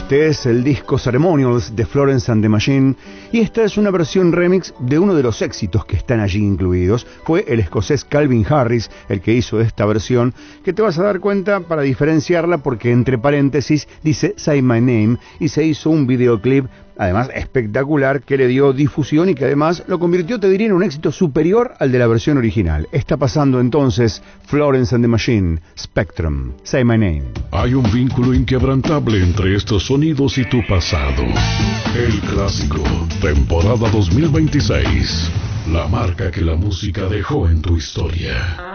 Este es el disco Ceremonials de Florence and the Machine y esta es una versión remix de uno de los éxitos que están allí incluidos. Fue el escocés Calvin Harris el que hizo esta versión, que te vas a dar cuenta para diferenciarla porque entre paréntesis dice Say My Name y se hizo un videoclip además espectacular que le dio difusión y que además lo convirtió, te diría, en un éxito superior al de la versión original. Está pasando entonces Florence and the Machine, Spectrum, Say My Name. Hay un vínculo inquebrantable entre estos sonidos y tu pasado. El clásico, temporada 2026. La marca que la música dejó en tu historia.